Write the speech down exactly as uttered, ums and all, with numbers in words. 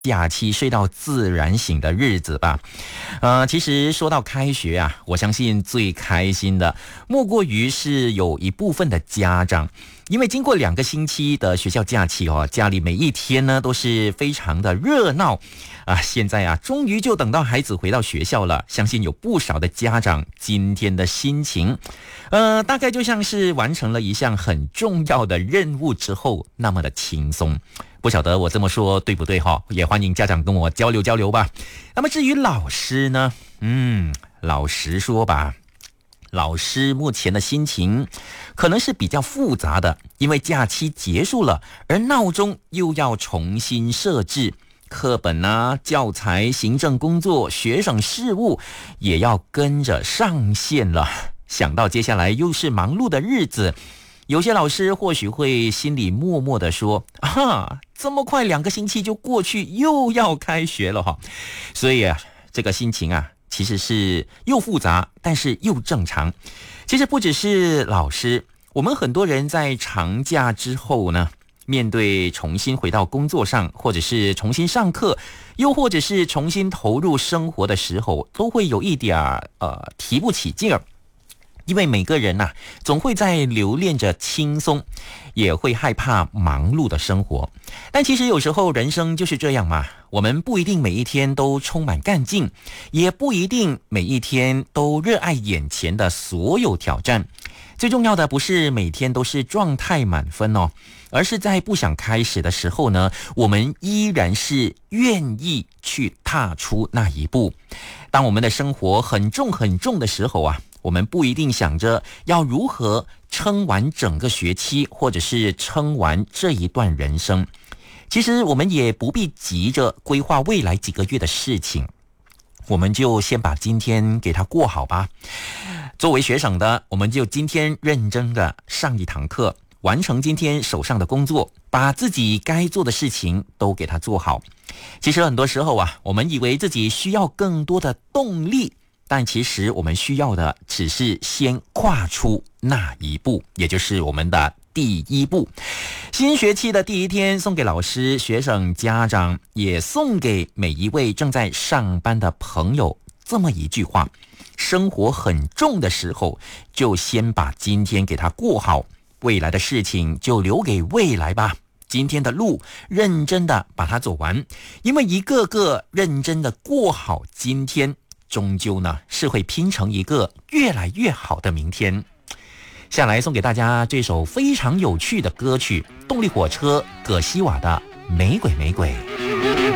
假期睡到自然醒的日子吧。呃，其实说到开学啊，我相信最开心的莫过于是有一部分的家长，因为经过两个星期的学校假期哦，家里每一天呢都是非常的热闹啊。现在啊，终于就等到孩子回到学校了，相信有不少的家长今天的心情，呃，大概就像是完成了一项很重要的任务之后那么的轻松。不晓得我这么说对不对哈？也欢迎家长跟我交流交流吧。那么至于老师呢，嗯，老实说吧，老师目前的心情可能是比较复杂的，因为假期结束了，而闹钟又要重新设置，课本啊、教材、行政工作、学生事务也要跟着上线了。想到接下来又是忙碌的日子，有些老师或许会心里默默地说啊，这么快两个星期就过去，又要开学了哈。所以啊，这个心情啊，其实是又复杂，但是又正常。其实不只是老师，我们很多人在长假之后呢，面对重新回到工作上，或者是重新上课，又或者是重新投入生活的时候，都会有一点呃提不起劲儿。因为每个人呐、啊，总会在留恋着轻松，也会害怕忙碌的生活。但其实有时候人生就是这样嘛，我们不一定每一天都充满干劲，也不一定每一天都热爱眼前的所有挑战。最重要的不是每天都是状态满分哦，而是在不想开始的时候呢，我们依然是愿意去踏出那一步。当我们的生活很重很重的时候啊，我们不一定想着要如何撑完整个学期，或者是撑完这一段人生。其实我们也不必急着规划未来几个月的事情，我们就先把今天给它过好吧。作为学生的，我们就今天认真的上一堂课，完成今天手上的工作，把自己该做的事情都给它做好。其实很多时候啊，我们以为自己需要更多的动力，但其实我们需要的只是先跨出那一步，也就是我们的第一步。新学期的第一天，送给老师、学生、家长，也送给每一位正在上班的朋友这么一句话：生活很重的时候，就先把今天给它过好，未来的事情就留给未来吧。今天的路认真的把它走完，因为一个个认真的过好今天，终究呢是会拼成一个越来越好的明天。下来送给大家这首非常有趣的歌曲，动力火车葛西瓦的《玫瑰玫瑰》。